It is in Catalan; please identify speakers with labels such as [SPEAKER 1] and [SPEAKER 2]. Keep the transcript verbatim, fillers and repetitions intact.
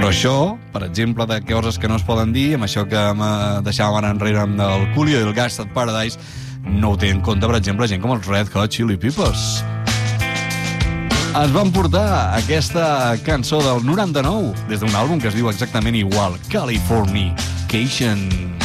[SPEAKER 1] Però això, per exemple, de coses que no es poden dir, amb això que deixàvem ara enrere amb el Coolio i el Gangsta's Paradise, no ho té en compte, per exemple, gent com els Red Hot Chili Peppers. Es van portar aquesta cançó del noranta-nou des d'un àlbum que es diu exactament igual, Californication.